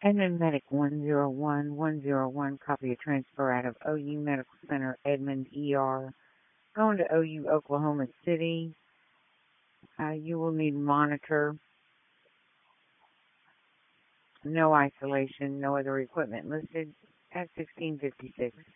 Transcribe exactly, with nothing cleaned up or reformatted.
Edmond Medic one zero one one zero one, copy a transfer out of O U Medical Center, Edmond E R. Going to O U Oklahoma City. Uh, you will need monitor. No isolation, no other equipment listed at sixteen fifty-six.